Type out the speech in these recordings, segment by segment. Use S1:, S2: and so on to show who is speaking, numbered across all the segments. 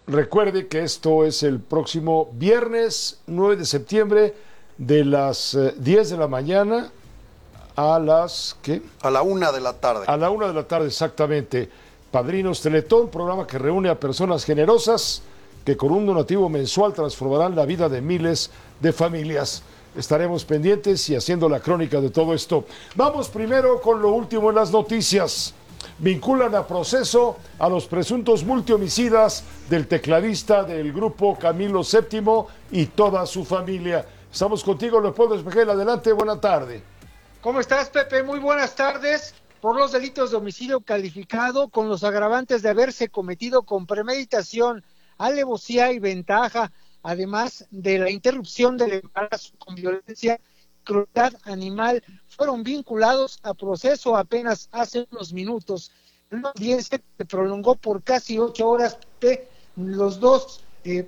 S1: Recuerde que esto es el próximo viernes 9 de septiembre de las 10 de la mañana a las, ¿qué?
S2: A la 1 de la tarde.
S1: A la 1 de la tarde, exactamente. Padrinos Teletón, programa que reúne a personas generosas que con un donativo mensual transformarán la vida de miles de familias. Estaremos pendientes y haciendo la crónica de todo esto. Vamos primero con lo último en las noticias. Vinculan a proceso a los presuntos multihomicidas del tecladista del grupo Camilo VII y toda su familia. Estamos contigo, Leopoldo Espejel. Adelante, buena tarde.
S3: ¿Cómo estás, Pepe? Muy buenas tardes. Por los delitos de homicidio calificado con los agravantes de haberse cometido con premeditación, alevosía y ventaja, además de la interrupción del embarazo con violencia, crueldad animal, fueron vinculados a proceso apenas hace unos minutos. Una audiencia que se prolongó por casi 8 horas de los dos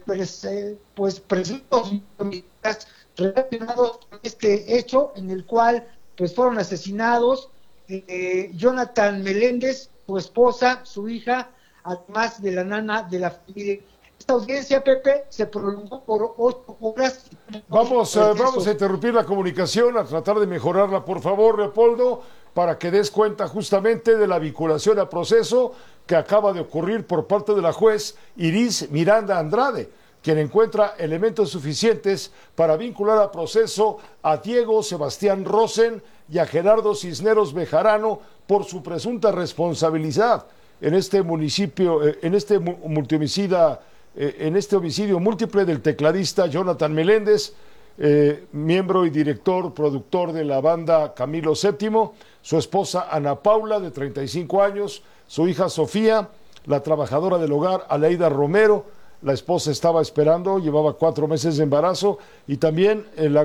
S3: presuntos homicidas relacionados con este hecho, en el cual pues fueron asesinados Jonathan Meléndez, su esposa, su hija, además de la nana de la familia. Esta audiencia, Pepe, se prolongó por 8 horas.
S1: Vamos a interrumpir la comunicación, a tratar de mejorarla, por favor, Leopoldo, para que des cuenta justamente de la vinculación a proceso que acaba de ocurrir por parte de la juez Iris Miranda Andrade, quien encuentra elementos suficientes para vincular a proceso a Diego Sebastián Rosen y a Gerardo Cisneros Bejarano por su presunta responsabilidad en este municipio, en este multihomicida, en este homicidio múltiple del tecladista Jonathan Meléndez, miembro y director, productor de la banda Camilo VII, su esposa Ana Paula, de 35 años, su hija Sofía, la trabajadora del hogar Aleida Romero. La esposa estaba esperando, llevaba 4 meses de embarazo, y también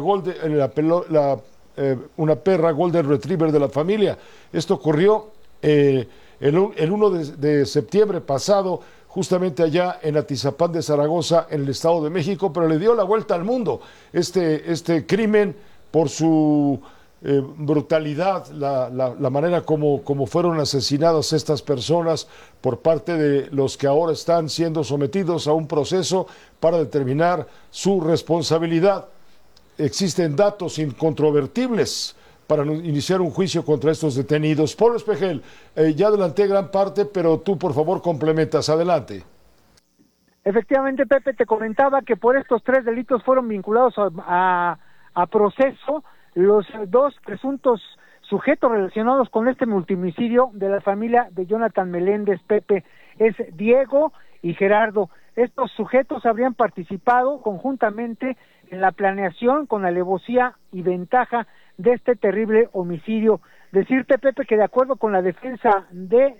S1: una perra Golden Retriever de la familia. Esto ocurrió el 1 de septiembre pasado, justamente allá en Atizapán de Zaragoza, en el Estado de México, pero le dio la vuelta al mundo este crimen por su brutalidad, la manera como fueron asesinadas estas personas por parte de los que ahora están siendo sometidos a un proceso para determinar su responsabilidad. Existen datos incontrovertibles para iniciar un juicio contra estos detenidos. Pablo Espejel, ya adelanté gran parte, pero tú por favor complementas. Adelante.
S3: Efectivamente, Pepe, te comentaba que por estos 3 delitos fueron vinculados a proceso los 2 presuntos sujetos relacionados con este multihomicidio de la familia de Jonathan Meléndez, Pepe. Es Diego y Gerardo. Estos sujetos habrían participado conjuntamente en la planeación con alevosía y ventaja de este terrible homicidio. Decirte, Pepe, que de acuerdo con la defensa de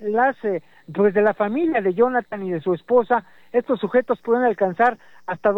S3: de la familia de Jonathan y de su esposa, estos sujetos pueden alcanzar hasta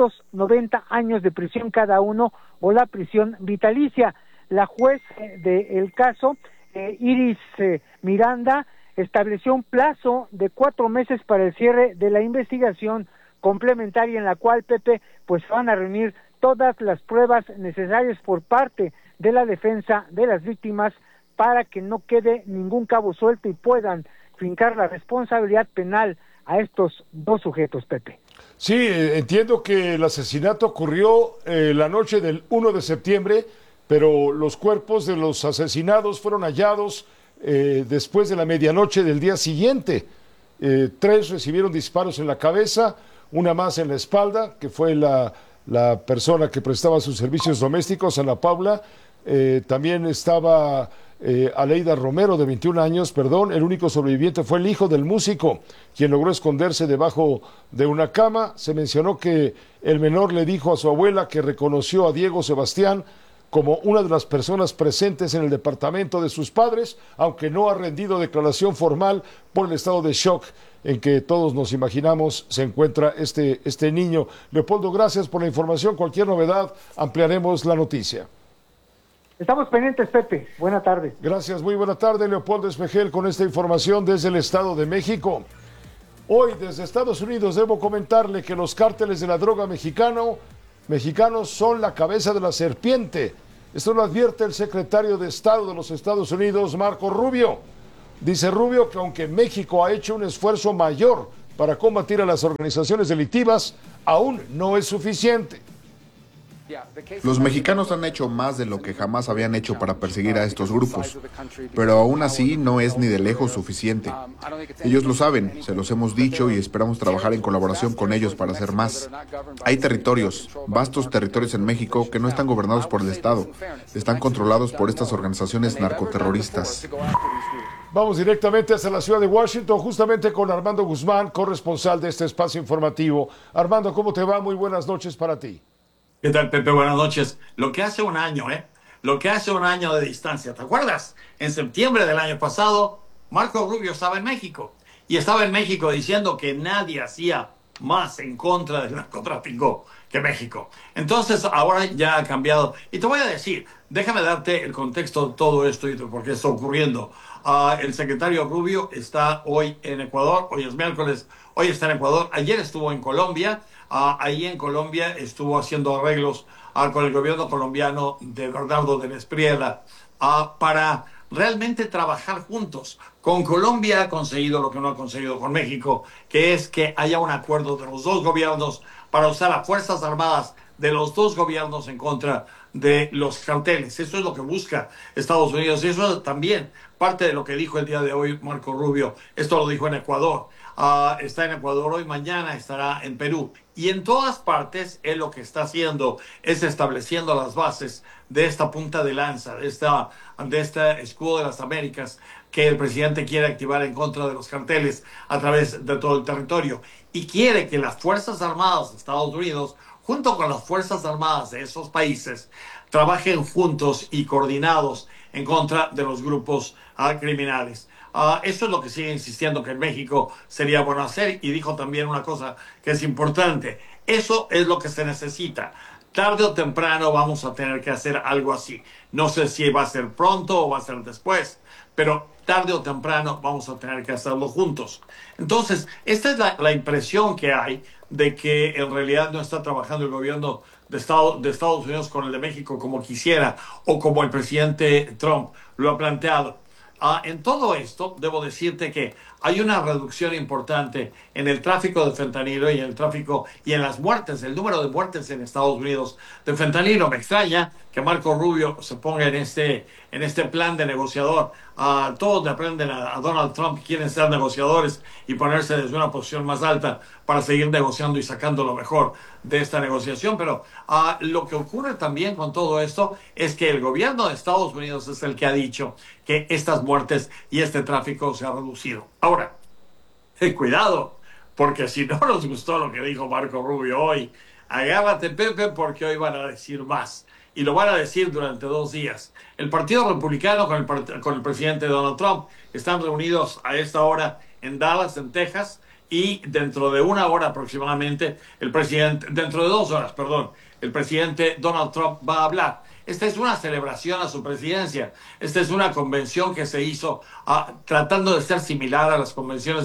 S3: 290 años de prisión cada uno, o la prisión vitalicia. La juez del caso, Iris Miranda, estableció un plazo de 4 meses para el cierre de la investigación complementaria, en la cual, Pepe, pues van a reunir todas las pruebas necesarias por parte de la defensa de las víctimas para que no quede ningún cabo suelto y puedan fincar la responsabilidad penal a estos 2 sujetos, Pepe.
S1: Sí, entiendo que el asesinato ocurrió la noche del 1 de septiembre, pero los cuerpos de los asesinados fueron hallados después de la medianoche del día siguiente. 3 recibieron disparos en la cabeza, una más en la espalda, que fue la persona que prestaba sus servicios domésticos, Ana Paula. También estaba Aleida Romero, de 21 años, el único sobreviviente fue el hijo del músico, quien logró esconderse debajo de una cama. Se mencionó que el menor le dijo a su abuela que reconoció a Diego Sebastián como una de las personas presentes en el departamento de sus padres, aunque no ha rendido declaración formal por el estado de shock en que todos nos imaginamos se encuentra este niño. Leopoldo, gracias por la información. Cualquier novedad, ampliaremos la noticia.
S3: Estamos pendientes, Pepe. Buena tarde.
S1: Gracias, muy buena tarde, Leopoldo Espejel, con esta información desde el Estado de México. Hoy, desde Estados Unidos, debo comentarle que los cárteles de la droga mexicanos son la cabeza de la serpiente. Esto lo advierte el secretario de Estado de los Estados Unidos, Marco Rubio. Dice Rubio que aunque México ha hecho un esfuerzo mayor para combatir a las organizaciones delictivas aún no es suficiente.
S2: Los mexicanos han hecho más de lo que jamás habían hecho para perseguir a estos grupos, pero aún así no es ni de lejos suficiente. Ellos lo saben, se los hemos dicho y esperamos trabajar en colaboración con ellos para hacer más. Hay territorios, vastos territorios en México que no están gobernados por el Estado, están controlados por estas organizaciones narcoterroristas.
S1: Vamos directamente hasta la ciudad de Washington, justamente con Armando Guzmán, corresponsal de este espacio informativo. Armando, ¿cómo te va? Muy buenas noches para ti.
S4: ¿Qué tal, Pepe? Buenas noches. Lo que hace un año, Lo que hace un año de distancia. ¿Te acuerdas? En septiembre del año pasado, Marco Rubio estaba en México. Y estaba en México diciendo que nadie hacía más en contra del narcotráfico que México. Entonces, ahora ya ha cambiado. Y te voy a decir, déjame darte el contexto de todo esto y de por qué está ocurriendo. El secretario Rubio está hoy en Ecuador. Hoy es miércoles. Hoy está en Ecuador. Ayer estuvo en Colombia. Ahí en Colombia estuvo haciendo arreglos con el gobierno colombiano de Bernardo de Espriella para realmente trabajar juntos. Con Colombia ha conseguido lo que no ha conseguido con México, que es que haya un acuerdo de los dos gobiernos para usar a Fuerzas Armadas de los dos gobiernos en contra de los carteles. Eso es lo que busca Estados Unidos y eso es también parte de lo que dijo el día de hoy Marco Rubio. Esto lo dijo en Ecuador. Está en Ecuador hoy, mañana estará en Perú. Y en todas partes, él lo que está haciendo es estableciendo las bases de esta punta de lanza, de este escudo de las Américas que el presidente quiere activar en contra de los carteles a través de todo el territorio. Y quiere que las Fuerzas Armadas de Estados Unidos, junto con las Fuerzas Armadas de esos países, trabajen juntos y coordinados en contra de los grupos criminales. Eso es lo que sigue insistiendo que en México sería bueno hacer y dijo también una cosa que es importante. Eso es lo que se necesita. Tarde o temprano vamos a tener que hacer algo así. No sé si va a ser pronto o va a ser después, pero tarde o temprano vamos a tener que hacerlo juntos. Entonces, esta es la impresión que hay de que en realidad no está trabajando el gobierno de Estados Unidos con el de México como quisiera o como el presidente Trump lo ha planteado. En todo esto, debo decirte que hay una reducción importante en el tráfico de fentanilo y en el tráfico y en las muertes, el número de muertes en Estados Unidos de fentanilo. Me extraña que Marco Rubio se ponga en este plan de negociador. Todos le aprenden a Donald Trump, quieren ser negociadores y ponerse desde una posición más alta para seguir negociando y sacando lo mejor de esta negociación. Pero lo que ocurre también con todo esto es que el gobierno de Estados Unidos es el que ha dicho que estas muertes y este tráfico se ha reducido. Ahora, cuidado, porque si no nos gustó lo que dijo Marco Rubio hoy, agárrate, Pepe, porque hoy van a decir más. Y lo van a decir durante 2 días. El Partido Republicano con el presidente Donald Trump están reunidos a esta hora en Dallas, en Texas, y dentro de 1 hora aproximadamente, dentro de 2 horas, el presidente Donald Trump va a hablar. Esta es una celebración a su presidencia. Esta es una convención que se hizo tratando de ser similar a las convenciones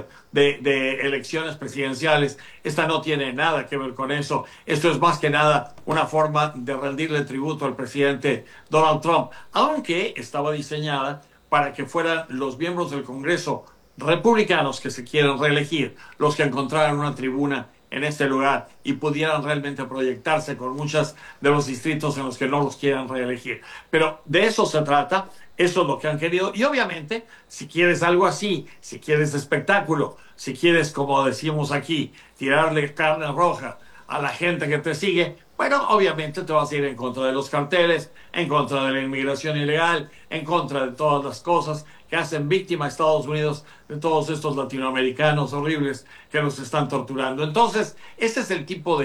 S4: de elecciones presidenciales. Esta no tiene nada que ver con eso. Esto es más que nada una forma de rendirle tributo al presidente Donald Trump, aunque estaba diseñada para que fueran los miembros del Congreso republicanos que se quieren reelegir los que encontraran una tribuna en este lugar y pudieran realmente proyectarse con muchos de los distritos en los que no los quieran reelegir. Pero de eso se trata, eso es lo que han querido. Y obviamente, si quieres algo así, si quieres espectáculo, si quieres, como decimos aquí, tirarle carne roja a la gente que te sigue, bueno, obviamente te vas a ir en contra de los carteles, en contra de la inmigración ilegal, en contra de todas las cosas que hacen víctima a Estados Unidos de todos estos latinoamericanos horribles que nos están torturando. Entonces, ese es el tipo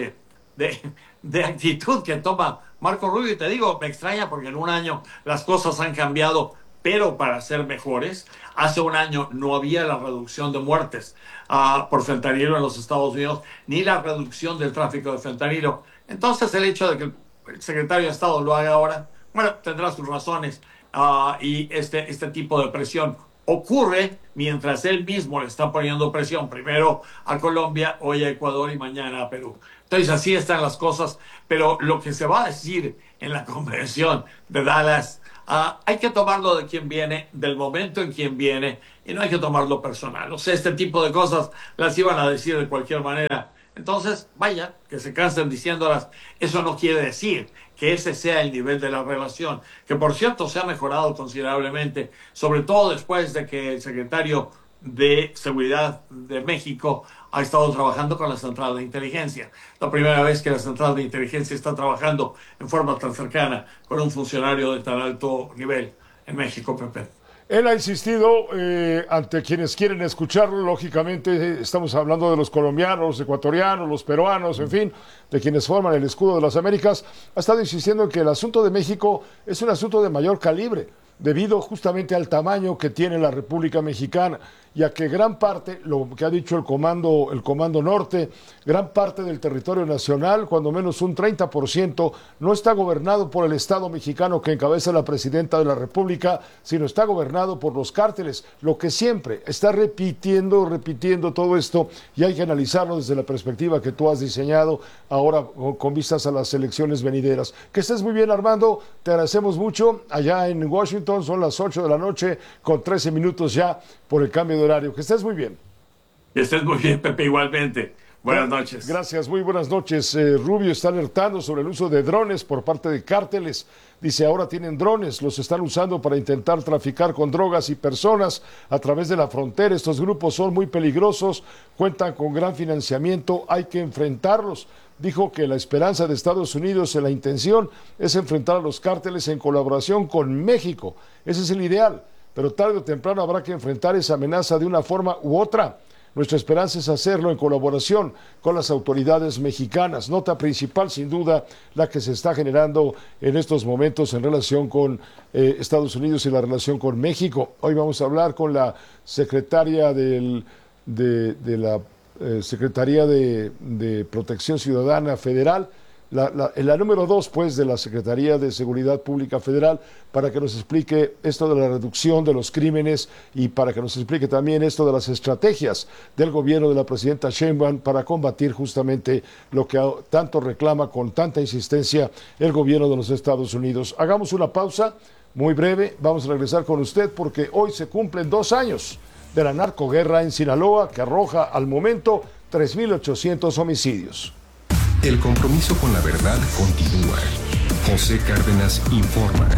S4: de actitud que toma Marco Rubio. Y te digo, me extraña porque en 1 año las cosas han cambiado, pero para ser mejores. Hace 1 año no había la reducción de muertes por fentanilo en los Estados Unidos, ni la reducción del tráfico de fentanilo. Entonces, el hecho de que el secretario de Estado lo haga ahora, bueno, tendrá sus razones. Y este tipo de presión ocurre mientras él mismo le está poniendo presión primero a Colombia, hoy a Ecuador y mañana a Perú. Entonces así están las cosas, pero lo que se va a decir en la convención de Dallas Hay que tomarlo de quien viene, del momento en quien viene, y no hay que tomarlo personal. O sea, este tipo de cosas las iban a decir de cualquier manera. Entonces, vaya, que se cansen diciéndolas. Eso no quiere decir que ese sea el nivel de la relación, que por cierto se ha mejorado considerablemente, sobre todo después de que el secretario de Seguridad de México ha estado trabajando con la Central de Inteligencia. La primera vez que la Central de Inteligencia está trabajando en forma tan cercana con un funcionario de tan alto nivel en México, Pepe.
S1: Él ha insistido ante quienes quieren escucharlo, lógicamente estamos hablando de los colombianos, los ecuatorianos, los peruanos, en fin, de quienes forman el escudo de las Américas, ha estado insistiendo en que el asunto de México es un asunto de mayor calibre, debido justamente al tamaño que tiene la República Mexicana, y a que gran parte, lo que ha dicho el Comando Norte, gran parte del territorio nacional, cuando menos un 30%, no está gobernado por el Estado mexicano que encabeza la Presidenta de la República, sino está gobernado por los cárteles, lo que siempre está repitiendo todo esto, y hay que analizarlo desde la perspectiva que tú has diseñado ahora con vistas a las elecciones venideras. Que estés muy bien, Armando, te agradecemos mucho. Allá en Washington son las 8 de la noche con 13 minutos ya por el cambio de horario. Que estés muy bien.
S4: Que estés muy bien, Pepe, igualmente. Buenas noches.
S1: Gracias, muy buenas noches. Rubio está alertando sobre el uso de drones por parte de cárteles. Dice, ahora tienen drones, los están usando para intentar traficar con drogas y personas a través de la frontera. Estos grupos son muy peligrosos, cuentan con gran financiamiento, hay que enfrentarlos. Dijo que la esperanza de Estados Unidos, la intención es enfrentar a los cárteles en colaboración con México. Ese es el ideal, pero tarde o temprano habrá que enfrentar esa amenaza de una forma u otra. Nuestra esperanza es hacerlo en colaboración con las autoridades mexicanas. Nota principal, sin duda, la que se está generando en estos momentos en relación con Estados Unidos y la relación con México. Hoy vamos a hablar con la secretaria de la Secretaría de Protección Ciudadana Federal, la número 2, pues, de la Secretaría de Seguridad Pública Federal, para que nos explique esto de la reducción de los crímenes y para que nos explique también esto de las estrategias del gobierno de la presidenta Sheinbaum para combatir justamente lo que tanto reclama con tanta insistencia el gobierno de los Estados Unidos. Hagamos una pausa muy breve, vamos a regresar con usted porque hoy se cumplen 2 años de la narcoguerra en Sinaloa, que arroja al momento 3.800 homicidios.
S5: El compromiso con la verdad continúa. José Cárdenas informa.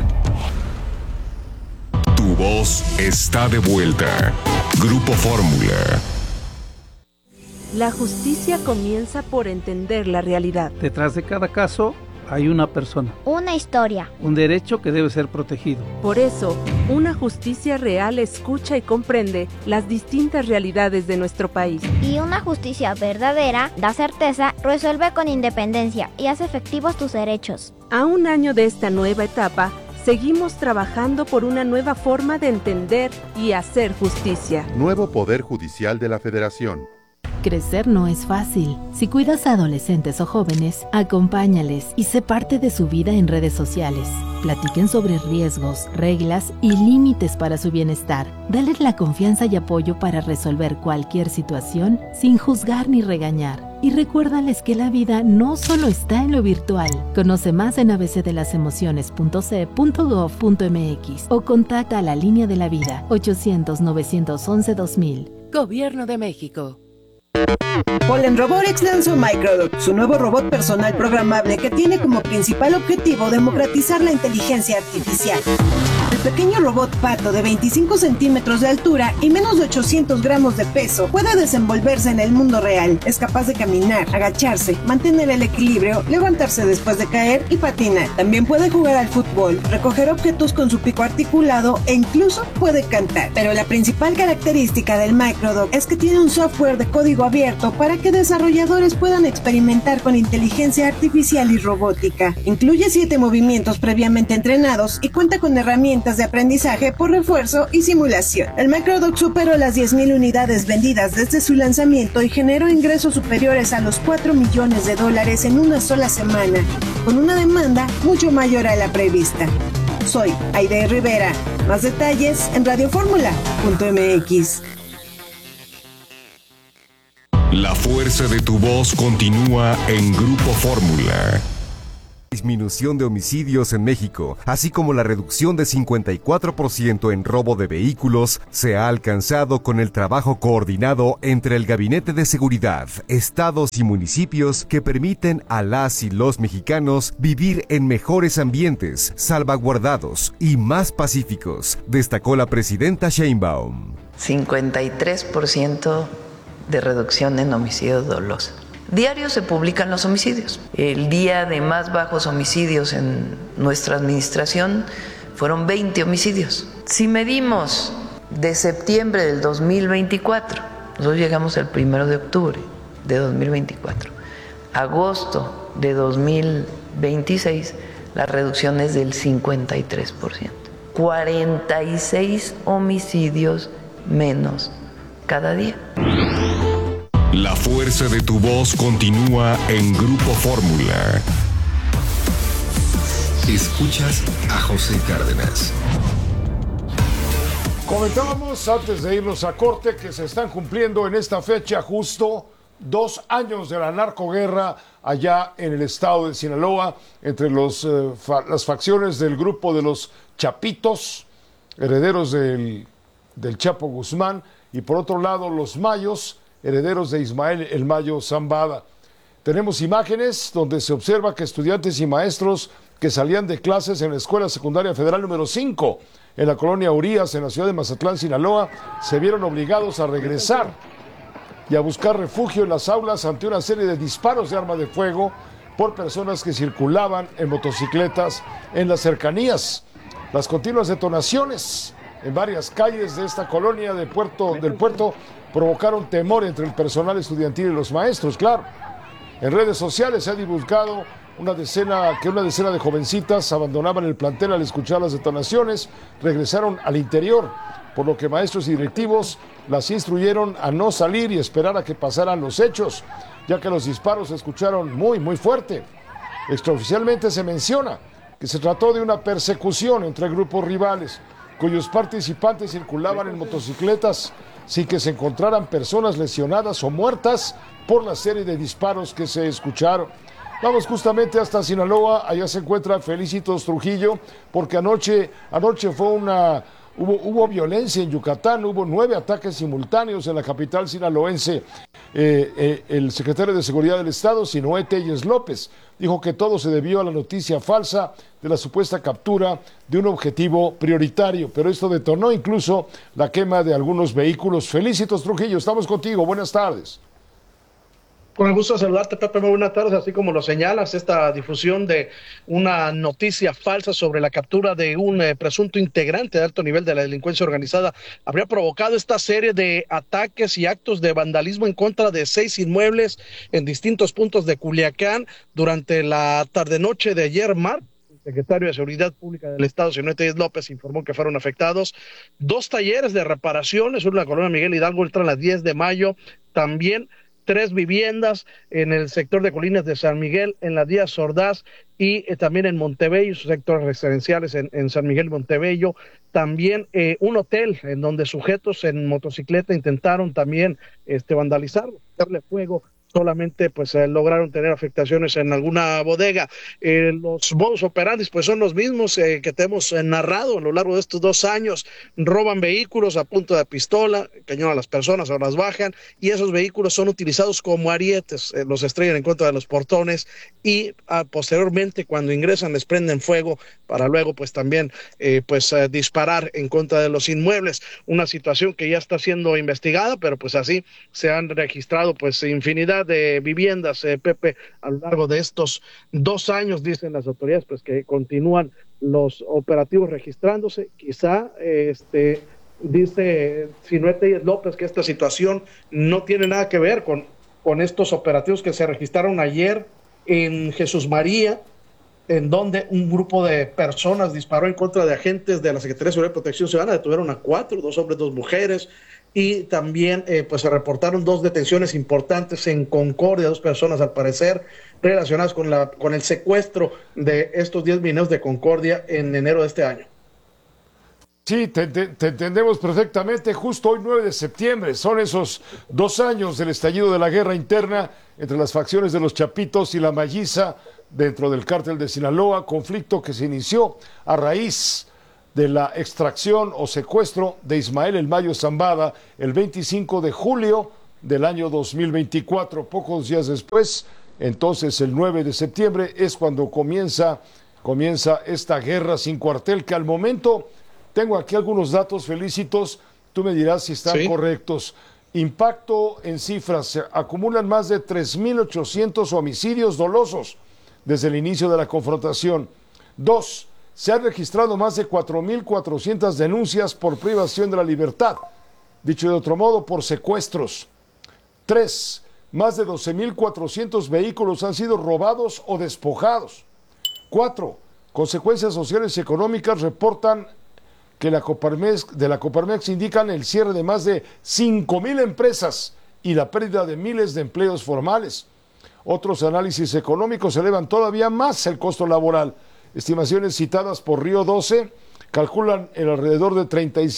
S5: Tu voz está de vuelta. Grupo Fórmula.
S6: La justicia comienza por entender la realidad.
S7: Detrás de cada caso hay una persona.
S8: Una historia.
S7: Un derecho que debe ser protegido.
S6: Por eso, una justicia real escucha y comprende las distintas realidades de nuestro país.
S8: Y una justicia verdadera da certeza, resuelve con independencia y hace efectivos tus derechos.
S6: A un año de esta nueva etapa, seguimos trabajando por una nueva forma de entender y hacer justicia.
S9: Nuevo Poder Judicial de la Federación.
S10: Crecer no es fácil. Si cuidas a adolescentes o jóvenes, acompáñales y sé parte de su vida en redes sociales. Platiquen sobre riesgos, reglas y límites para su bienestar. Dales la confianza y apoyo para resolver cualquier situación sin juzgar ni regañar. Y recuérdales que la vida no solo está en lo virtual. Conoce más en abcdelasemociones.ce.gov.mx o contacta a la Línea de la Vida 800-911-2000.
S11: Gobierno de México.
S12: Polen Robotics lanzó Microdot, su nuevo robot personal programable que tiene como principal objetivo democratizar la inteligencia artificial. El pequeño robot pato de 25 centímetros de altura y menos de 800 gramos de peso puede desenvolverse en el mundo real. Es capaz de caminar, agacharse, mantener el equilibrio, levantarse después de caer y patinar. También puede jugar al fútbol, recoger objetos con su pico articulado e incluso puede cantar. Pero la principal característica del Microdot es que tiene un software de código abierto para que desarrolladores puedan experimentar con inteligencia artificial y robótica. Incluye 7 movimientos previamente entrenados y cuenta con herramientas de aprendizaje por refuerzo y simulación. El Microdot superó las 10,000 unidades vendidas desde su lanzamiento y generó ingresos superiores a los $4 millones en una sola semana, con una demanda mucho mayor a la prevista. Soy Aide Rivera. Más detalles en radioformula.mx.
S5: La fuerza de tu voz continúa en Grupo Fórmula.
S11: disminución de homicidios en México, así como la reducción de 54% en robo de vehículos, se ha alcanzado con el trabajo coordinado entre el Gabinete de Seguridad, estados y municipios que permiten a las y los mexicanos vivir en mejores ambientes, salvaguardados y más pacíficos, destacó la presidenta Sheinbaum.
S13: 53% de reducción en homicidios dolosos. Diario se publican los homicidios. El día de más bajos homicidios en nuestra administración fueron 20 homicidios. Si medimos de septiembre del 2024, nosotros llegamos el 1 de octubre de 2024, agosto de 2026, la reducción es del 53%. 46 homicidios menos cada día.
S5: La fuerza de tu voz continúa en Grupo Fórmula. Escuchas a José Cárdenas.
S1: Comentábamos antes de irnos a corte que se están cumpliendo en esta fecha justo 2 años de la narcoguerra allá en el estado de Sinaloa entre las facciones del grupo de los Chapitos, herederos del Chapo Guzmán, y por otro lado los Mayos, herederos de Ismael El Mayo Zambada. Tenemos imágenes donde se observa que estudiantes y maestros que salían de clases en la Escuela Secundaria Federal número 5 en la colonia Urias, en la ciudad de Mazatlán, Sinaloa, se vieron obligados a regresar y a buscar refugio en las aulas ante una serie de disparos de arma de fuego por personas que circulaban en motocicletas en las cercanías. Las continuas detonaciones en varias calles de esta colonia del puerto provocaron temor entre el personal estudiantil y los maestros, claro. En redes sociales se ha divulgado que una decena de jovencitas abandonaban el plantel al escuchar las detonaciones, regresaron al interior, por lo que maestros y directivos las instruyeron a no salir y esperar a que pasaran los hechos, ya que los disparos se escucharon muy, muy fuerte. Extraoficialmente se menciona que se trató de una persecución entre grupos rivales, cuyos participantes circulaban en motocicletas sin que se encontraran personas lesionadas o muertas por la serie de disparos que se escucharon. Vamos justamente hasta Sinaloa, allá se encuentra Felicitos Trujillo, porque anoche hubo violencia en Yucatán, hubo 9 ataques simultáneos en la capital sinaloense. El secretario de Seguridad del Estado, Sinoé Telles López, dijo que todo se debió a la noticia falsa de la supuesta captura de un objetivo prioritario, pero esto detonó incluso la quema de algunos vehículos. Felicitos Trujillo, estamos contigo, buenas tardes.
S14: Con el gusto de saludarte, Pepe, muy buenas tardes. Así como lo señalas, esta difusión de una noticia falsa sobre la captura de un presunto integrante de alto nivel de la delincuencia organizada habría provocado esta serie de ataques y actos de vandalismo en contra de 6 inmuebles en distintos puntos de Culiacán durante la tarde-noche de ayer, martes. El secretario de Seguridad Pública del Estado, Sinoé Telles López, informó que fueron afectados 2 talleres de reparaciones, uno en la colonia Miguel Hidalgo, otra en la 10 de mayo, también 3 viviendas en el sector de Colinas de San Miguel, en la Díaz Ordaz y también en Montebello, sus sectores residenciales en San Miguel y Montebello. También un hotel en donde sujetos en motocicleta intentaron también vandalizarlo, darle fuego. Solamente pues lograron tener afectaciones en alguna bodega. Los modus operandi pues son los mismos que te hemos narrado a lo largo de estos 2 años. Roban vehículos a punta de pistola, cañón a las personas o las bajan, y esos vehículos son utilizados como arietes, los estrellan en contra de los portones y posteriormente cuando ingresan les prenden fuego para luego pues también disparar en contra de los inmuebles. Una situación que ya está siendo investigada, pero pues así se han registrado pues infinidad de viviendas, Pepe, a lo largo de estos 2 años, dicen las autoridades, pues que continúan los operativos registrándose. Quizá, dice Sinoé Telles López, que esta situación no tiene nada que ver con estos operativos que se registraron ayer en Jesús María, en donde un grupo de personas disparó en contra de agentes de la Secretaría de Seguridad y Protección Ciudadana, detuvieron a 4, 2 hombres, 2 mujeres, y también se reportaron 2 detenciones importantes en Concordia, 2 personas al parecer relacionadas con el secuestro de estos 10 mineros de Concordia en enero de este año.
S1: Sí, te entendemos perfectamente. Justo hoy, 9 de septiembre, son esos 2 años del estallido de la guerra interna entre las facciones de los Chapitos y la Malliza dentro del cártel de Sinaloa, conflicto que se inició a raíz de la extracción o secuestro de Ismael El Mayo Zambada el 25 de julio del año 2024. Pocos días después, entonces el 9 de septiembre, es cuando comienza esta guerra sin cuartel, que al momento, tengo aquí algunos datos, Felicitos, tú me dirás si están correctos. Impacto en cifras, se acumulan más de 3.800 homicidios dolosos desde el inicio de la confrontación. 2. Se han registrado más de 4.400 denuncias por privación de la libertad, dicho de otro modo, por secuestros. 3. Más de 12.400 vehículos han sido robados o despojados. 4. Consecuencias sociales y económicas reportan que de la Coparmex indican el cierre de más de 5.000 empresas y la pérdida de miles de empleos formales. Otros análisis económicos elevan todavía más el costo laboral. Estimaciones citadas por Río 12 calculan en alrededor de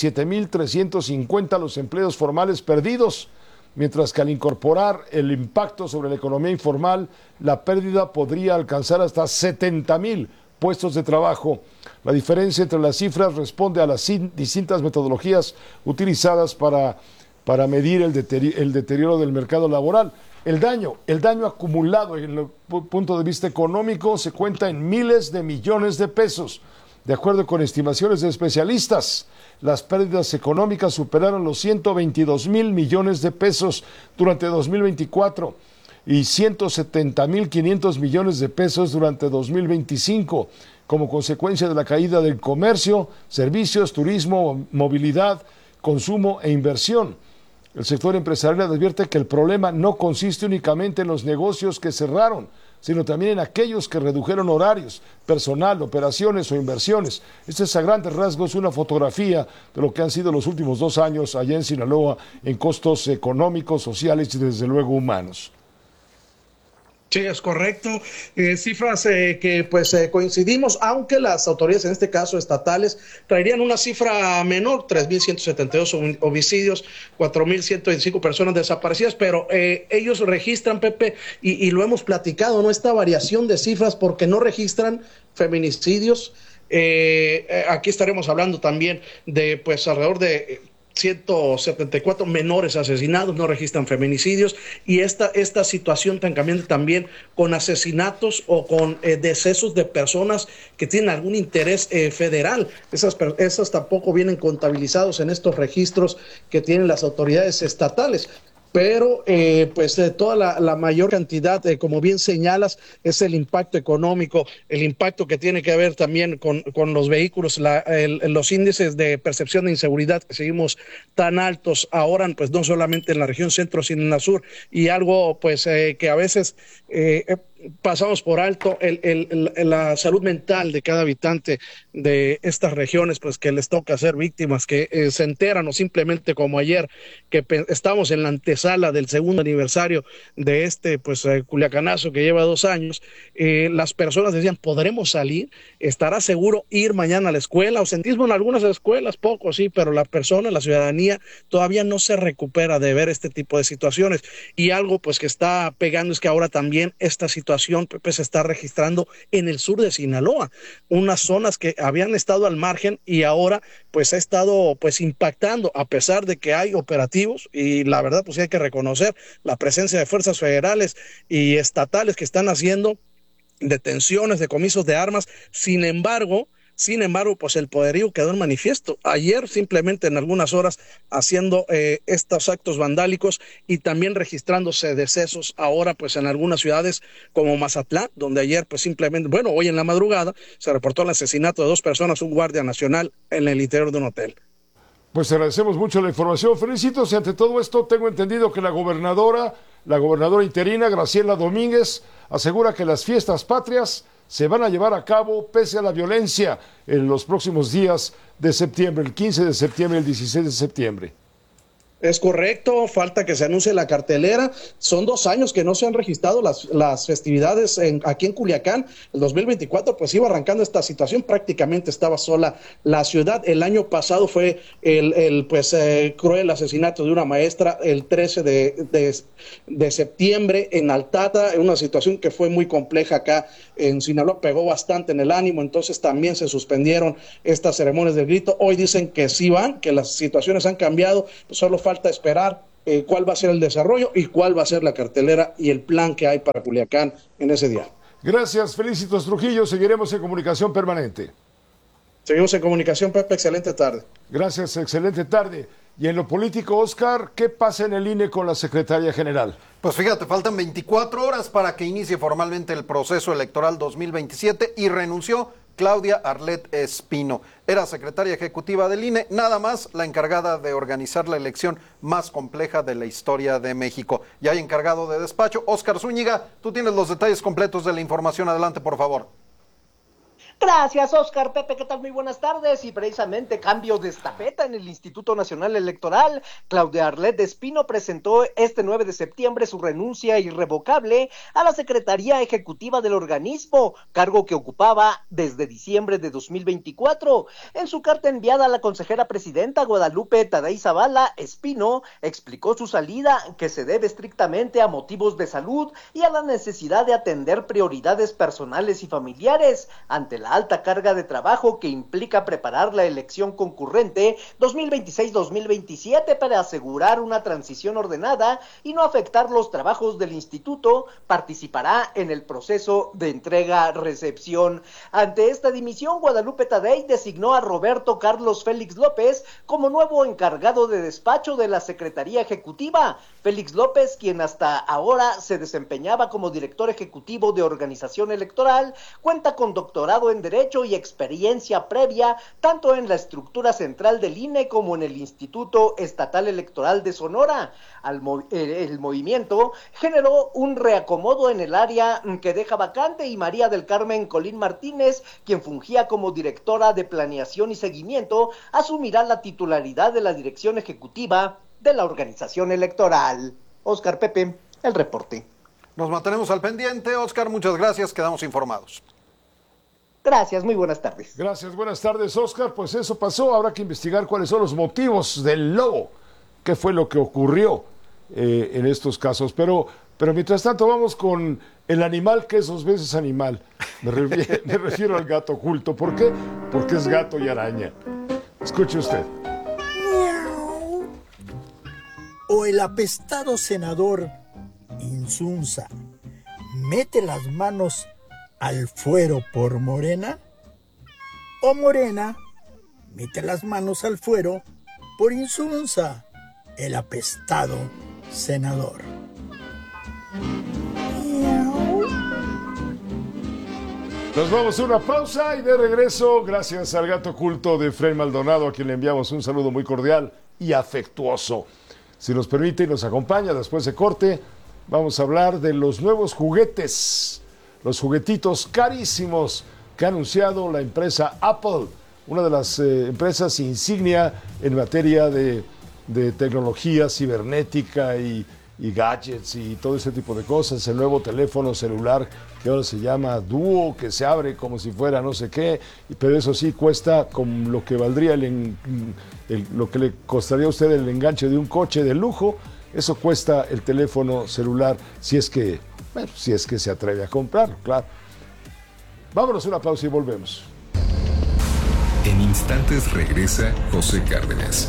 S1: 37.350 los empleos formales perdidos, mientras que al incorporar el impacto sobre la economía informal, la pérdida podría alcanzar hasta 70.000 puestos de trabajo. La diferencia entre las cifras responde a las distintas metodologías utilizadas para medir el deterioro del mercado laboral. El daño acumulado en el punto de vista económico se cuenta en miles de millones de pesos. De acuerdo con estimaciones de especialistas, las pérdidas económicas superaron los 122,000 millones de pesos durante 2024 y 170,500 millones de pesos durante 2025, como consecuencia de la caída del comercio, servicios, turismo, movilidad, consumo e inversión. El sector empresarial advierte que el problema no consiste únicamente en los negocios que cerraron, sino también en aquellos que redujeron horarios, personal, operaciones o inversiones. Esta es a grandes rasgos una fotografía de lo que han sido los últimos 2 años allá en Sinaloa en costos económicos, sociales y desde luego humanos.
S14: Sí, es correcto. Cifras que pues coincidimos, aunque las autoridades, en este caso estatales, traerían una cifra menor, 3.172 homicidios, 4.125 personas desaparecidas, pero ellos registran, Pepe, y lo hemos platicado, ¿no? Esta variación de cifras porque no registran feminicidios. Aquí estaremos hablando también de pues alrededor de 174 menores asesinados, no registran feminicidios, y esta situación tan cambiante también con asesinatos o con decesos de personas que tienen algún interés federal. Esas tampoco vienen contabilizados en estos registros que tienen las autoridades estatales. Pero toda la mayor cantidad, como bien señalas, es el impacto económico, el impacto que tiene que ver también con los vehículos, los índices de percepción de inseguridad que seguimos tan altos ahora, pues no solamente en la región centro, sino en la sur, y algo pues que a veces pasamos por alto, la salud mental de cada habitante de estas regiones, pues que les toca ser víctimas, que se enteran, o simplemente como ayer, que estamos en la antesala del segundo aniversario de este culiacanazo que lleva 2 años. Las personas decían, ¿podremos salir? ¿Estará seguro ir mañana a la escuela? Ausentismo en algunas escuelas, poco, sí, pero la ciudadanía todavía no se recupera de ver este tipo de situaciones, y algo pues que está pegando es que ahora también esta situación, Pepe, se está registrando en el sur de Sinaloa, unas zonas que habían estado al margen y ahora pues ha estado pues impactando, a pesar de que hay operativos, y la verdad pues hay que reconocer la presencia de fuerzas federales y estatales que están haciendo detenciones, decomisos de armas. Sin embargo, pues el poderío quedó en manifiesto. Ayer simplemente en algunas horas haciendo estos actos vandálicos y también registrándose decesos ahora pues en algunas ciudades como Mazatlán, donde ayer pues simplemente, hoy en la madrugada se reportó el asesinato de 2 personas, un guardia nacional en el interior de un hotel.
S1: Pues agradecemos mucho la información. Felicitos, y ante todo esto tengo entendido que la gobernadora interina, Graciela Domínguez, asegura que las fiestas patrias se van a llevar a cabo pese a la violencia en los próximos días de septiembre, el 15 de septiembre y el 16 de septiembre.
S14: Es correcto, falta que se anuncie la cartelera. Son 2 años que no se han registrado las festividades aquí en Culiacán. El 2024 pues iba arrancando esta situación, prácticamente estaba sola la ciudad. El año pasado fue el cruel asesinato de una maestra el 13 de septiembre en Altata, una situación que fue muy compleja acá en Sinaloa, pegó bastante en el ánimo, entonces también se suspendieron estas ceremonias del grito. Hoy dicen que sí van, que las situaciones han cambiado, pues solo falta esperar cuál va a ser el desarrollo y cuál va a ser la cartelera y el plan que hay para Culiacán en ese día.
S1: Gracias, Felicitos Trujillo. Seguiremos en comunicación permanente.
S14: Seguimos en comunicación, Pepe. Excelente tarde.
S1: Gracias, excelente tarde. Y en lo político, Oscar, ¿qué pasa en el INE con la secretaria general?
S15: Pues fíjate, faltan 24 horas para que inicie formalmente el proceso electoral 2027 y renunció Claudia Arlet Espino. Era secretaria ejecutiva del INE, nada más la encargada de organizar la elección más compleja de la historia de México. Y hay encargado de despacho, Óscar Zúñiga. Tú tienes los detalles completos de la información. Adelante, por favor.
S16: Gracias, Oscar. Pepe, ¿qué tal? Muy buenas tardes. Y precisamente cambio de estafeta en el Instituto Nacional Electoral. Claudia Arlet Espino presentó este 9 de septiembre su renuncia irrevocable a la Secretaría Ejecutiva del organismo, cargo que ocupaba desde diciembre de 2024. En su carta enviada a la consejera presidenta Guadalupe Tadei Zavala, Espino explicó su salida, que se debe estrictamente a motivos de salud y a la necesidad de atender prioridades personales y familiares ante la alta carga de trabajo que implica preparar la elección concurrente 2026-2027 para asegurar una transición ordenada y no afectar los trabajos del instituto. Participará en el proceso de entrega-recepción. Ante esta dimisión, Guadalupe Tadei designó a Roberto Carlos Félix López como nuevo encargado de despacho de la Secretaría Ejecutiva. Félix López, quien hasta ahora se desempeñaba como director ejecutivo de organización electoral, cuenta con doctorado en Derecho y experiencia previa tanto en la estructura central del INE como en el Instituto Estatal Electoral de Sonora. El movimiento generó un reacomodo en el área que deja vacante y María del Carmen Colín Martínez, quien fungía como directora de planeación y seguimiento, asumirá la titularidad de la dirección ejecutiva de la organización electoral. Óscar, Pepe, el reporte.
S15: Nos mantenemos al pendiente. Óscar, muchas gracias, quedamos informados.
S16: Gracias, muy buenas tardes.
S1: Gracias, buenas tardes, Óscar. Pues eso pasó, habrá que investigar cuáles son los motivos del lobo, qué fue lo que ocurrió en estos casos. Pero mientras tanto vamos con el animal que es 2 veces animal. Me refiero al gato oculto. ¿Por qué? Porque es gato y araña. Escuche usted.
S17: O el apestado senador Insunza mete las manos al fuero por Morena, o Morena mete las manos al fuero por Insunza, el apestado senador.
S1: Nos vamos a una pausa y de regreso, gracias al gato oculto de Fred Maldonado, a quien le enviamos un saludo muy cordial y afectuoso. Si nos permite y nos acompaña después de corte, vamos a hablar de los nuevos juguetes, los juguetitos carísimos que ha anunciado la empresa Apple, una de las empresas insignia en materia de tecnología cibernética y gadgets y todo ese tipo de cosas. El nuevo teléfono celular que ahora se llama Duo, que se abre como si fuera no sé qué, pero eso sí cuesta como lo que valdría lo que le costaría a usted el enganche de un coche de lujo. Eso cuesta el teléfono celular si es que se atreve a comprarlo, claro. Vámonos a una pausa y volvemos.
S5: En instantes regresa José Cárdenas.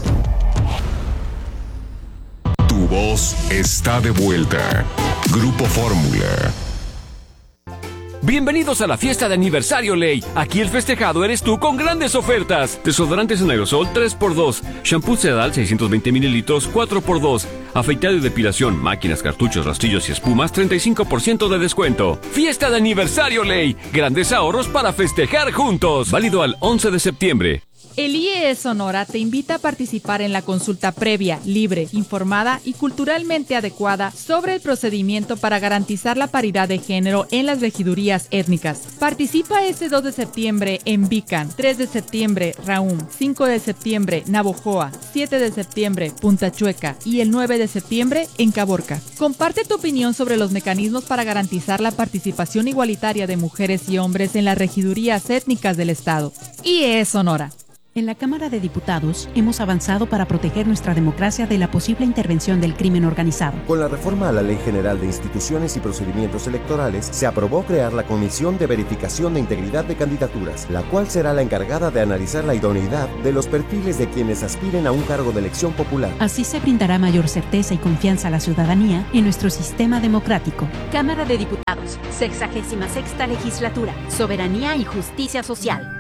S5: Tu voz está de vuelta. Grupo Fórmula.
S18: Bienvenidos a la fiesta de aniversario Ley. Aquí el festejado eres tú con grandes ofertas. Desodorantes en aerosol 3x2. Shampoo Sedal 620 mililitros 4x2. Afeitado y depilación, máquinas, cartuchos, rastrillos y espumas 35% de descuento. Fiesta de aniversario Ley. Grandes ahorros para festejar juntos. Válido al 11 de septiembre.
S19: El IEE Sonora te invita a participar en la consulta previa, libre, informada y culturalmente adecuada sobre el procedimiento para garantizar la paridad de género en las regidurías étnicas. Participa este 2 de septiembre en Bican, 3 de septiembre Raúm, 5 de septiembre Navojoa, 7 de septiembre Punta Chueca y el 9 de septiembre en Caborca. Comparte tu opinión sobre los mecanismos para garantizar la participación igualitaria de mujeres y hombres en las regidurías étnicas del Estado. IEE Sonora.
S20: En la Cámara de Diputados hemos avanzado para proteger nuestra democracia de la posible intervención del crimen organizado.
S11: Con la reforma a la Ley General de Instituciones y Procedimientos Electorales, se aprobó crear la Comisión de Verificación de Integridad de Candidaturas, la cual será la encargada de analizar la idoneidad de los perfiles de quienes aspiren a un cargo de elección popular.
S20: Así se brindará mayor certeza y confianza a la ciudadanía en nuestro sistema democrático.
S21: Cámara de Diputados, 66ª Legislatura, Soberanía y Justicia Social.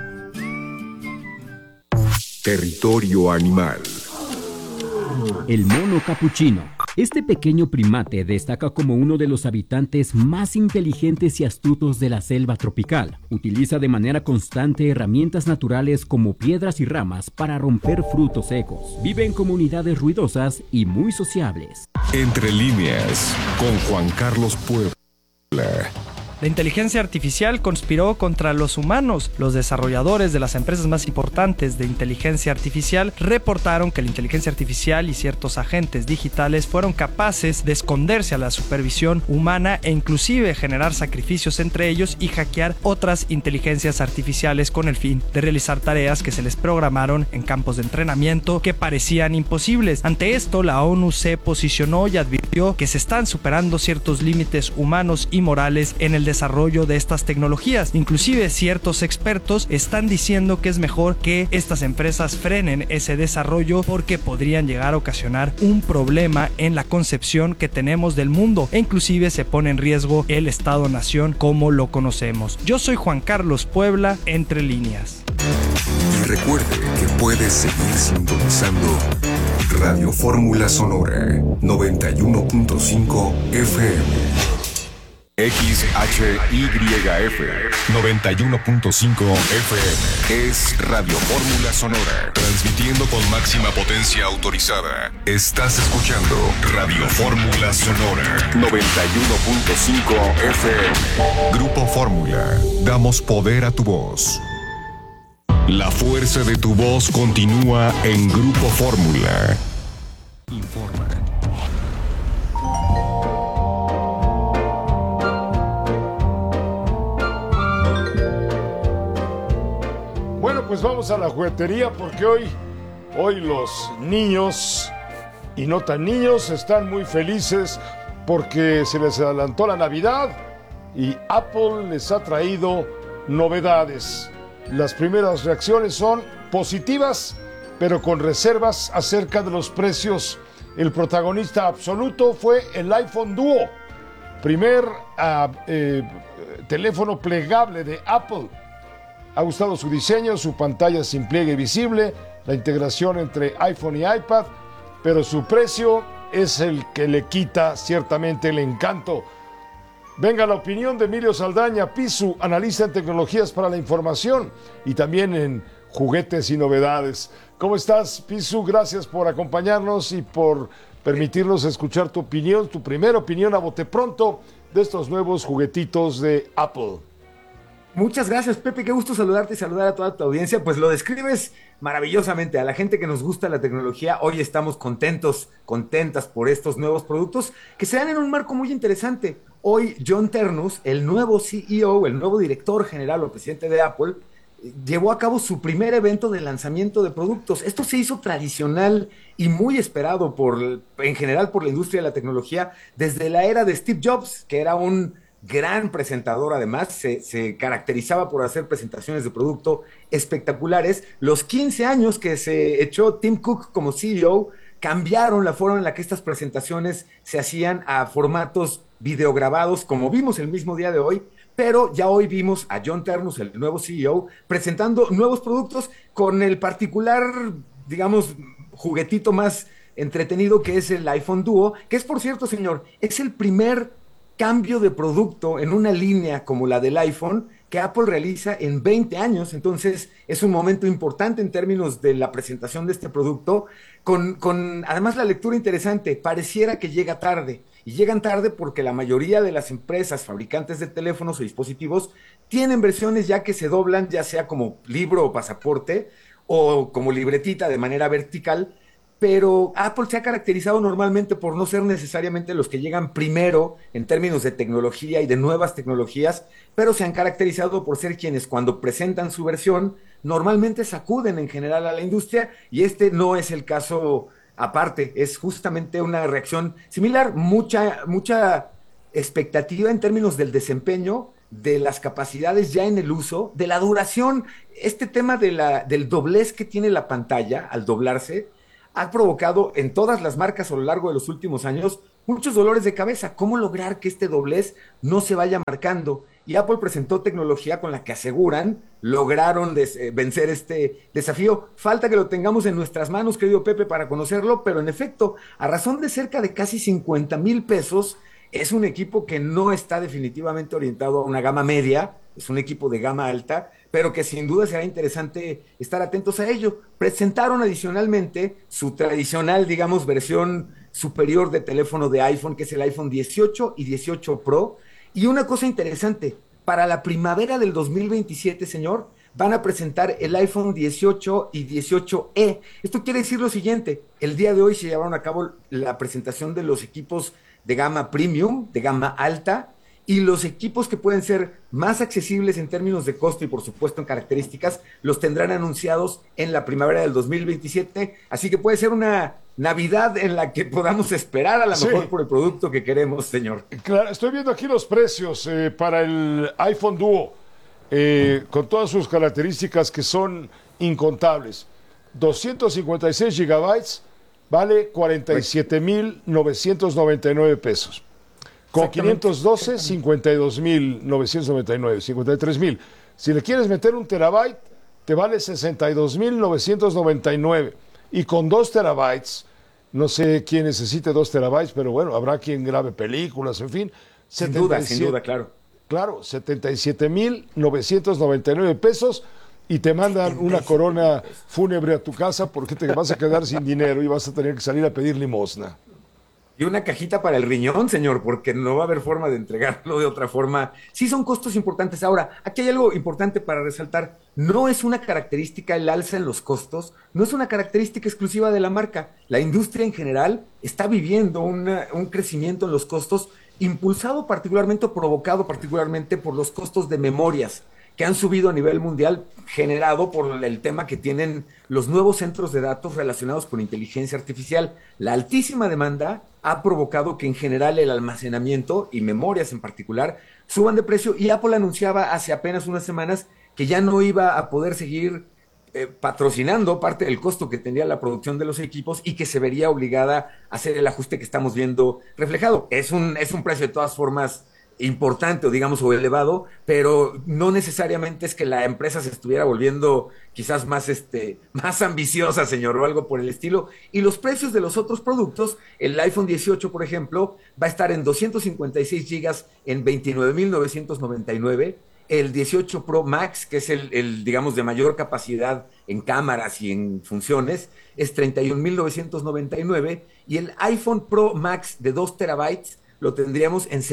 S5: Territorio animal.
S22: El mono capuchino. Este pequeño primate destaca como uno de los habitantes más inteligentes y astutos de la selva tropical. Utiliza de manera constante herramientas naturales como piedras y ramas para romper frutos secos. Vive en comunidades ruidosas y muy sociables.
S5: Entre líneas, con Juan Carlos Puebla.
S23: La inteligencia artificial conspiró contra los humanos. Los desarrolladores de las empresas más importantes de inteligencia artificial reportaron que la inteligencia artificial y ciertos agentes digitales fueron capaces de esconderse a la supervisión humana e inclusive generar sacrificios entre ellos y hackear otras inteligencias artificiales con el fin de realizar tareas que se les programaron en campos de entrenamiento que parecían imposibles. Ante esto, la ONU se posicionó y advirtió que se están superando ciertos límites humanos y morales en el desarrollo de estas tecnologías. Inclusive ciertos expertos están diciendo que es mejor que estas empresas frenen ese desarrollo porque podrían llegar a ocasionar un problema en la concepción que tenemos del mundo e inclusive se pone en riesgo el Estado-nación como lo conocemos. Yo soy Juan Carlos Puebla, Entre Líneas.
S5: Y recuerde que puedes seguir sintonizando Radio Fórmula Sonora 91.5 FM. XHYF 91.5 FM es Radio Fórmula Sonora, transmitiendo con máxima potencia autorizada. Estás escuchando Radio Fórmula Sonora 91.5 FM. Grupo Fórmula, damos poder a tu voz. La fuerza de tu voz continúa en Grupo Fórmula. Informa.
S1: Bueno, pues vamos a la juguetería porque hoy los niños y no tan niños están muy felices porque se les adelantó la Navidad y Apple les ha traído novedades. Las primeras reacciones son positivas, pero con reservas acerca de los precios. El protagonista absoluto fue el iPhone Duo, primer teléfono plegable de Apple. Ha gustado su diseño, su pantalla sin pliegue visible, la integración entre iPhone y iPad, pero su precio es el que le quita ciertamente el encanto. Venga la opinión de Emilio Saldaña, Pisu, analista en tecnologías para la información y también en juguetes y novedades. ¿Cómo estás, Pisu? Gracias por acompañarnos y por permitirnos escuchar tu opinión, tu primera opinión a bote pronto de estos nuevos juguetitos de Apple.
S24: Muchas gracias, Pepe, qué gusto saludarte y saludar a toda tu audiencia. Pues lo describes maravillosamente. A la gente que nos gusta la tecnología, hoy estamos contentas por estos nuevos productos que se dan en un marco muy interesante. Hoy John Ternus, el nuevo CEO, el nuevo director general o presidente de Apple, llevó a cabo su primer evento de lanzamiento de productos. Esto se hizo tradicional y muy esperado en general por la industria de la tecnología desde la era de Steve Jobs, que era un gran presentador. Además, se caracterizaba por hacer presentaciones de producto espectaculares. Los 15 años que se echó Tim Cook como CEO cambiaron la forma en la que estas presentaciones se hacían a formatos videograbados, como vimos el mismo día de hoy, pero ya hoy vimos a John Ternus, el nuevo CEO, presentando nuevos productos con el particular, digamos, juguetito más entretenido que es el iPhone Duo, que es, por cierto, señor, es el primer cambio de producto en una línea como la del iPhone que Apple realiza en 20 años. Entonces, es un momento importante en términos de la presentación de este producto, con además la lectura interesante. Pareciera que llega tarde, y llegan tarde porque la mayoría de las empresas fabricantes de teléfonos o dispositivos tienen versiones ya que se doblan, ya sea como libro o pasaporte, o como libretita de manera vertical, pero Apple se ha caracterizado normalmente por no ser necesariamente los que llegan primero en términos de tecnología y de nuevas tecnologías, pero se han caracterizado por ser quienes cuando presentan su versión normalmente sacuden en general a la industria, y este no es el caso aparte, es justamente una reacción similar, mucha expectativa en términos del desempeño, de las capacidades ya en el uso, de la duración. Este tema del doblez que tiene la pantalla al doblarse ha provocado en todas las marcas a lo largo de los últimos años muchos dolores de cabeza. ¿Cómo lograr que este doblez no se vaya marcando? Y Apple presentó tecnología con la que aseguran lograron vencer este desafío. Falta que lo tengamos en nuestras manos, querido Pepe, para conocerlo, pero en efecto, a razón de cerca de casi 50,000 pesos, es un equipo que no está definitivamente orientado a una gama media, es un equipo de gama alta, pero que sin duda será interesante estar atentos a ello. Presentaron adicionalmente su tradicional, digamos, versión superior de teléfono de iPhone, que es el iPhone 18 y 18 Pro. Y una cosa interesante, para la primavera del 2027, señor, van a presentar el iPhone 18 y 18E. Esto quiere decir lo siguiente: el día de hoy se llevaron a cabo la presentación de los equipos de gama premium, de gama alta, y los equipos que pueden ser más accesibles en términos de costo y por supuesto en características, los tendrán anunciados en la primavera del 2027, así que puede ser una Navidad en la que podamos esperar a lo mejor por el producto que queremos, señor.
S1: Claro, estoy viendo aquí los precios para el iPhone Duo, con todas sus características que son incontables. 256 gigabytes vale 47,999 pesos. Con 512, 52,999, 53,000. Si le quieres meter un terabyte, te vale 62,999. Y con 2 terabytes, no sé quién necesite 2 terabytes, pero bueno, habrá quien grabe películas, en fin.
S24: Sin duda, claro.
S1: Claro, 77,999 pesos. Y te mandan una corona fúnebre a tu casa porque te vas a quedar sin dinero y vas a tener que salir a pedir limosna.
S24: Y una cajita para el riñón, señor, porque no va a haber forma de entregarlo de otra forma. Sí son costos importantes. Ahora, aquí hay algo importante para resaltar. No es una característica el alza en los costos, no es una característica exclusiva de la marca. La industria en general está viviendo un crecimiento en los costos, impulsado particularmente o provocado particularmente por los costos de memorias, que han subido a nivel mundial, generado por el tema que tienen los nuevos centros de datos relacionados con inteligencia artificial. La altísima demanda ha provocado que en general el almacenamiento y memorias en particular suban de precio, y Apple anunciaba hace apenas unas semanas que ya no iba a poder seguir patrocinando parte del costo que tendría la producción de los equipos y que se vería obligada a hacer el ajuste que estamos viendo reflejado. Es un precio de todas formas importante o elevado, pero no necesariamente es que la empresa se estuviera volviendo quizás más ambiciosa, señor, o algo por el estilo. Y los precios de los otros productos, el iPhone 18, por ejemplo, va a estar en 256 gigas en 29,999, el 18 Pro Max, que es el digamos de mayor capacidad en cámaras y en funciones, es 31,999, y el iPhone Pro Max de 2 terabytes lo tendríamos en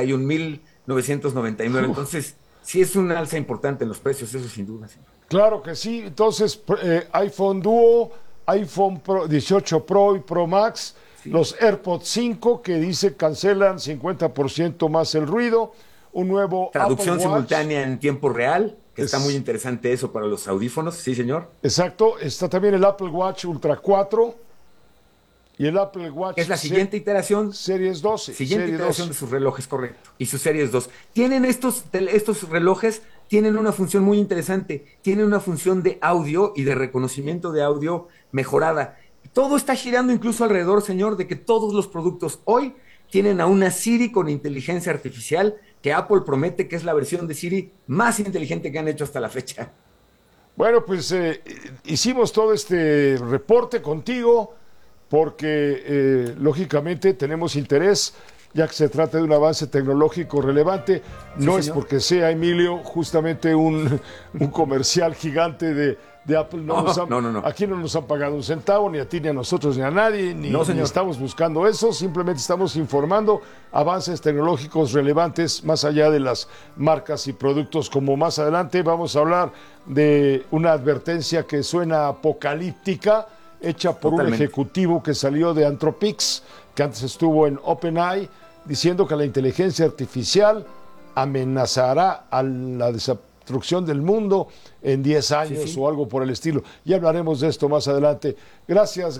S24: 61,999. Entonces, sí es un alza importante en los precios, eso sin duda. Sí.
S1: Claro que sí. Entonces, iPhone Duo, iPhone Pro, 18 Pro y Pro Max, sí. Los AirPods 5 que dice cancelan 50% más el ruido, un nuevo
S24: traducción
S1: Apple Watch
S24: simultánea en tiempo real, que está muy interesante eso para los audífonos, sí, señor.
S1: Exacto. Está también el Apple Watch Ultra 4. Y el Apple Watch
S24: es la siguiente iteración.
S1: Series 12.
S24: Siguiente iteración de sus relojes, correcto. Y sus Series 2. Tienen estos relojes, tienen una función muy interesante. Tienen una función de audio y de reconocimiento de audio mejorada. Todo está girando incluso alrededor, señor, de que todos los productos hoy tienen a una Siri con inteligencia artificial, que Apple promete que es la versión de Siri más inteligente que han hecho hasta la fecha.
S1: Bueno, pues hicimos todo este reporte contigo, porque lógicamente tenemos interés ya que se trata de un avance tecnológico relevante. No
S24: Sí,
S1: es
S24: señor.
S1: porque sea, Emilio, justamente un comercial gigante de Apple.
S24: No.
S1: Aquí no nos han pagado un centavo, ni a ti, ni a nosotros, ni a nadie, ni estamos buscando eso. Simplemente estamos informando avances tecnológicos relevantes más allá de las marcas y productos. Como más adelante vamos a hablar de una advertencia que suena apocalíptica, hecha por un ejecutivo que salió de Anthropic, que antes estuvo en OpenAI, diciendo que la inteligencia artificial amenazará a la destrucción del mundo en 10 años o algo por el estilo. Ya hablaremos de esto más adelante. Gracias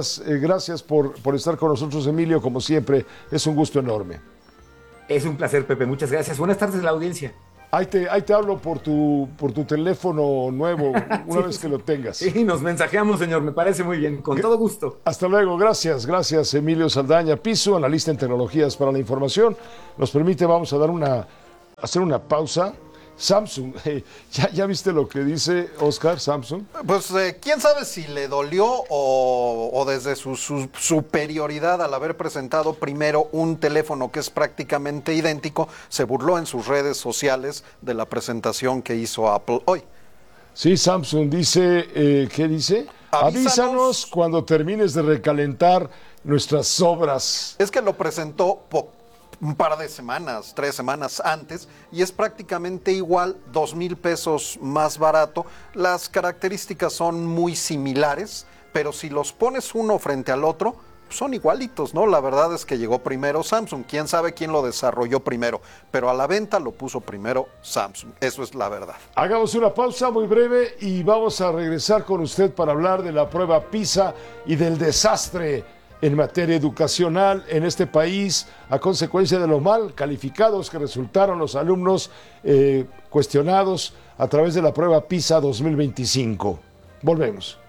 S1: por estar con nosotros, Emilio, como siempre. Es un gusto enorme.
S24: Es un placer, Pepe. Muchas gracias. Buenas tardes a la audiencia.
S1: Ahí te hablo por tu teléfono nuevo, una vez que lo tengas.
S24: Sí, nos mensajeamos, señor. Me parece muy bien. Con todo gusto.
S1: Hasta luego. Gracias, Emilio Saldaña Piso, analista en tecnologías para la información. Nos permite, vamos a hacer una pausa. Samsung, ¿ya viste lo que dice Oscar, Samsung?
S15: Pues quién sabe si le dolió o desde su superioridad al haber presentado primero un teléfono que es prácticamente idéntico, se burló en sus redes sociales de la presentación que hizo Apple hoy.
S1: Sí, Samsung dice, ¿qué dice? Avísanos cuando termines de recalentar nuestras obras.
S15: Es que lo presentó un par de semanas, 3 semanas antes, y es prácticamente igual, 2,000 pesos más barato. Las características son muy similares, pero si los pones uno frente al otro, son igualitos, ¿no? La verdad es que llegó primero Samsung. Quién sabe quién lo desarrolló primero, pero a la venta lo puso primero Samsung. Eso es la verdad.
S1: Hagamos una pausa muy breve y vamos a regresar con usted para hablar de la prueba PISA y del desastre en materia educacional en este país a consecuencia de los mal calificados que resultaron los alumnos cuestionados a través de la prueba PISA 2025. Volvemos.